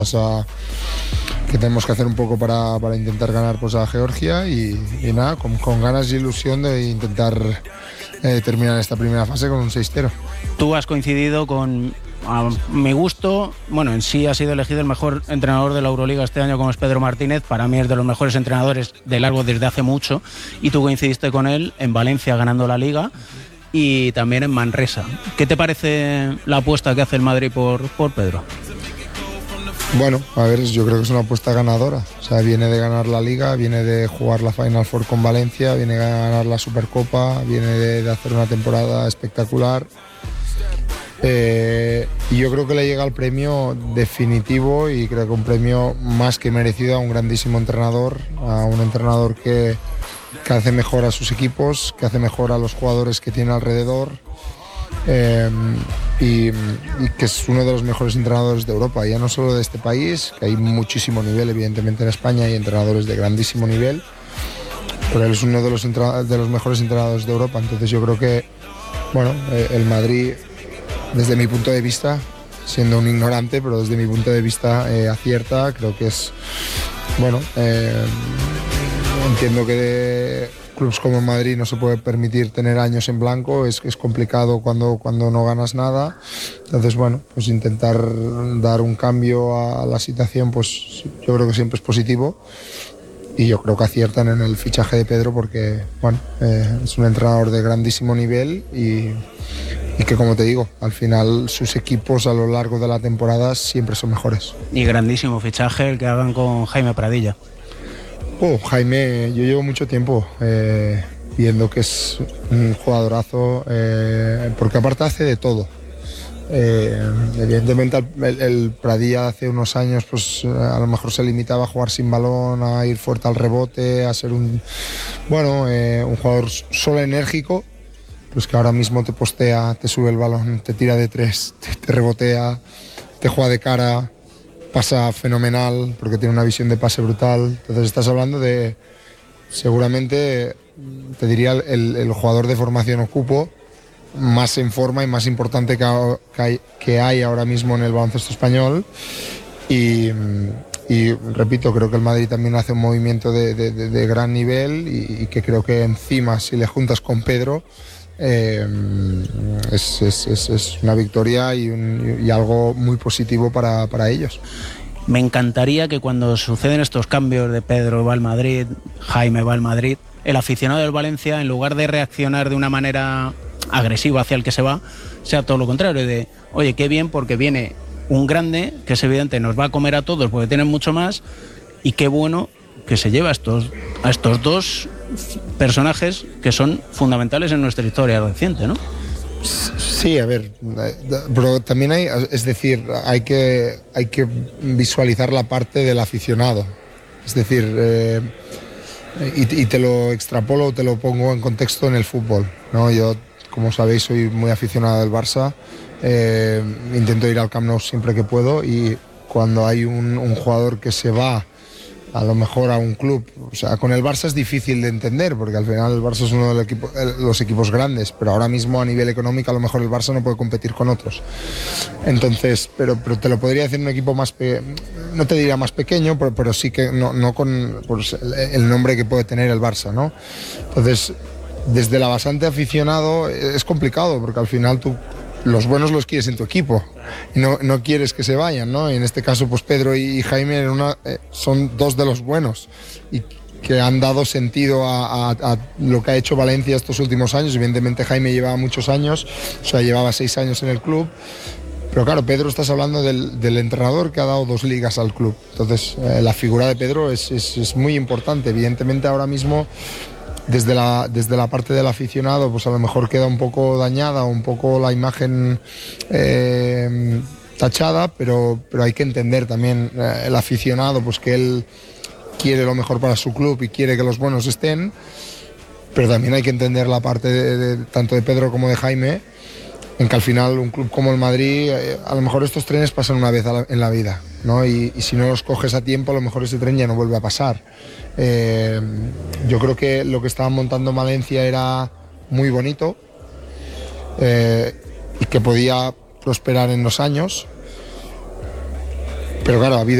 que tenemos que hacer un poco para intentar ganar pues a Georgia y nada, con ganas y ilusión de intentar terminar esta primera fase con un 6-0. Tú has coincidido con, a mi gusto, bueno, en sí ha sido elegido el mejor entrenador de la Euroliga este año, como es Pedro Martínez. Para mí es de los mejores entrenadores de largo desde hace mucho, y tú coincidiste con él en Valencia ganando la Liga y también en Manresa. ¿Qué te parece la apuesta que hace el Madrid por Pedro? Bueno, a ver, yo creo que es una apuesta ganadora. O sea, viene de ganar la Liga, viene de jugar la Final Four con Valencia, viene de ganar la Supercopa, viene de hacer una temporada espectacular. Y yo creo que le llega el premio definitivo, y creo que un premio más que merecido a un grandísimo entrenador, a un entrenador que hace mejor a sus equipos, que hace mejor a los jugadores que tiene alrededor. Y que es uno de los mejores entrenadores de Europa, ya no solo de este país, que hay muchísimo nivel, evidentemente en España hay entrenadores de grandísimo nivel, pero él es uno de los mejores entrenadores de Europa. Entonces yo creo que, bueno, el Madrid, desde mi punto de vista, siendo un ignorante, pero desde mi punto de vista acierta. Creo que es, bueno, entiendo que clubes como el Madrid no se puede permitir tener años en blanco, es complicado cuando no ganas nada. Entonces, bueno, pues intentar dar un cambio a la situación, pues yo creo que siempre es positivo, y yo creo que aciertan en el fichaje de Pedro porque, bueno, es un entrenador de grandísimo nivel y que, como te digo, al final sus equipos a lo largo de la temporada siempre son mejores. Y grandísimo fichaje el que hagan con Jaime Pradilla. Jaime, yo llevo mucho tiempo viendo que es un jugadorazo, porque aparte hace de todo. Evidentemente el Pradilla hace unos años pues a lo mejor se limitaba a jugar sin balón, a ir fuerte al rebote, a ser un jugador solo enérgico, pues que ahora mismo te postea, te sube el balón, te tira de tres, te rebotea, te juega de cara, pasa fenomenal porque tiene una visión de pase brutal. Entonces estás hablando de, seguramente, te diría, el jugador de formación ocupo más en forma y más importante que hay ahora mismo en el baloncesto español. Y repito, creo que el Madrid también hace un movimiento de gran nivel, y que creo que encima, si le juntas con Pedro, es una victoria y algo muy positivo para ellos. Me encantaría que cuando suceden estos cambios de Pedro va al Madrid, Jaime va al Madrid, el aficionado del Valencia, en lugar de reaccionar de una manera agresiva hacia el que se va, sea todo lo contrario, de oye, qué bien, porque viene un grande que es evidente nos va a comer a todos porque tienen mucho más, y qué bueno que se lleva a estos dos personajes que son fundamentales en nuestra historia reciente, ¿no? Sí, a ver, pero también hay que visualizar la parte del aficionado. Es decir, y te lo extrapolo, te lo pongo en contexto en el fútbol, ¿no? Yo, como sabéis, soy muy aficionado del Barça. Intento ir al Camp Nou siempre que puedo, y cuando hay un jugador que se va a lo mejor a un club, o sea, con el Barça es difícil de entender porque al final el Barça es uno de los equipos grandes, pero ahora mismo a nivel económico a lo mejor el Barça no puede competir con otros. Entonces, pero te lo podría decir un equipo más no te diría más pequeño, pero sí que no con pues, el nombre que puede tener el Barça, ¿no? Entonces, desde la bastante aficionado es complicado porque al final los buenos los quieres en tu equipo y no quieres que se vayan, ¿no? Y en este caso, pues Pedro y Jaime son dos de los buenos y que han dado sentido a lo que ha hecho Valencia estos últimos años. Evidentemente Jaime llevaba muchos años, o sea, llevaba 6 años en el club, pero claro, Pedro, estás hablando del entrenador que ha dado 2 ligas al club. Entonces, la figura de Pedro es muy importante. Evidentemente ahora mismo, desde la parte del aficionado, pues a lo mejor queda un poco dañada, un poco la imagen tachada, pero hay que entender también el aficionado, pues que él quiere lo mejor para su club y quiere que los buenos estén, pero también hay que entender la parte tanto de Pedro como de Jaime, en que al final un club como el Madrid, a lo mejor estos trenes pasan una vez en la vida, ¿no? Y si no los coges a tiempo, a lo mejor ese tren ya no vuelve a pasar. Yo creo que lo que estaban montando en Valencia era muy bonito y que podía prosperar en los años, Pero claro, ha habido